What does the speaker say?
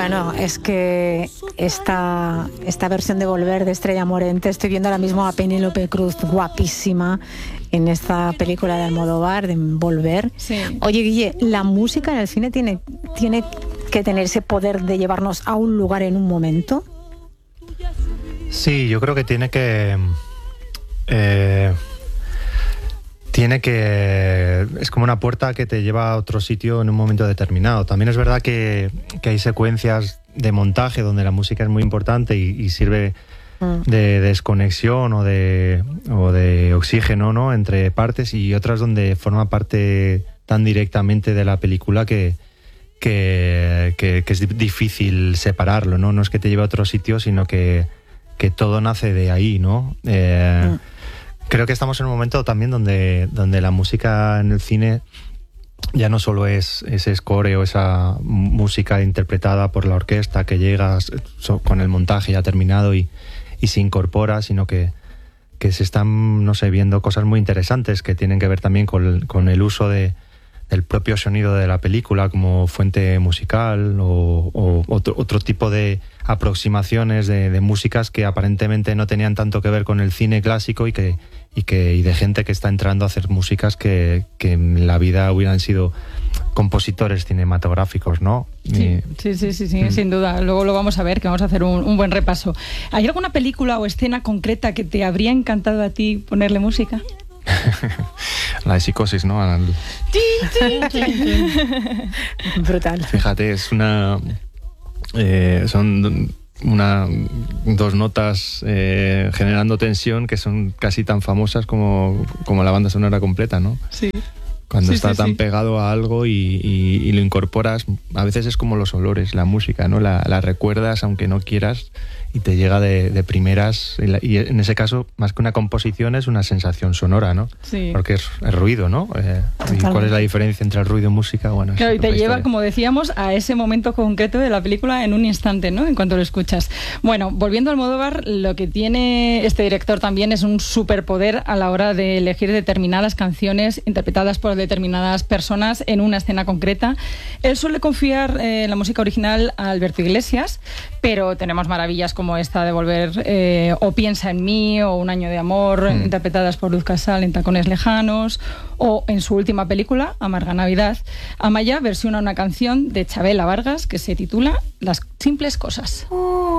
Bueno, es que esta versión de Volver de Estrella Morente, estoy viendo ahora mismo a Penélope Cruz guapísima en esta película de Almodóvar, de Volver. Sí. Oye, Guille, ¿la música en el cine tiene que tener ese poder de llevarnos a un lugar en un momento? Sí, yo creo que tiene que... es como una puerta que te lleva a otro sitio en un momento determinado. También es verdad que hay secuencias de montaje donde la música es muy importante y sirve de desconexión o de oxígeno, ¿no?, entre partes, y otras donde forma parte tan directamente de la película que es difícil separarlo, ¿no? No es que te lleve a otro sitio, sino que todo nace de ahí, ¿no? Creo que estamos en un momento también donde la música en el cine ya no solo es ese score o esa música interpretada por la orquesta que llega con el montaje ya terminado y se incorpora, sino que se están, no sé, viendo cosas muy interesantes que tienen que ver también con el uso del propio sonido de la película como fuente musical o otro tipo de aproximaciones de músicas que aparentemente no tenían tanto que ver con el cine clásico y de gente que está entrando a hacer músicas que en la vida hubieran sido compositores cinematográficos, ¿no? Sí, sin duda. Luego lo vamos a ver, que vamos a hacer un buen repaso. ¿Hay alguna película o escena concreta que te habría encantado a ti ponerle música? La de Psicosis, ¿no? Brutal. Fíjate, es son dos notas generando tensión que son casi tan famosas como la banda sonora completa, ¿no? Sí. Cuando está tan pegado a algo y lo incorporas, a veces es como los olores, la música, ¿no? La recuerdas aunque no quieras y te llega de primeras, y en ese caso, más que una composición, es una sensación sonora, ¿no? Sí. Porque es ruido, ¿no? ¿Y cuál es la diferencia entre el ruido y música? Bueno, claro, y te lleva, historia, como decíamos, a ese momento concreto de la película en un instante, ¿no?, en cuanto lo escuchas. Bueno, volviendo a Almodóvar, lo que tiene este director también es un superpoder a la hora de elegir determinadas canciones interpretadas por determinadas personas en una escena concreta. Él suele confiar la música original a Alberto Iglesias, pero tenemos maravillas como esta de Volver, o Piensa en mí, o Un año de amor, interpretadas por Luz Casal en Tacones lejanos, o en su última película, Amarga Navidad, Amaya versiona una canción de Chabela Vargas que se titula Las simples cosas.